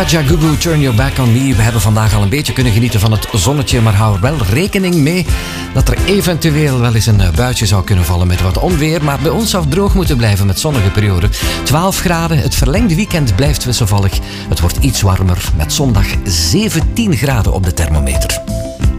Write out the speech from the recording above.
Raja Gugu, Turn Your Back on Me. We hebben vandaag al een beetje kunnen genieten van het zonnetje, maar hou er wel rekening mee dat er eventueel wel eens een buitje zou kunnen vallen met wat onweer. Maar bij ons zou het droog moeten blijven met zonnige perioden. 12 graden, het verlengde weekend blijft wisselvallig. Het wordt iets warmer met zondag 17 graden op de thermometer.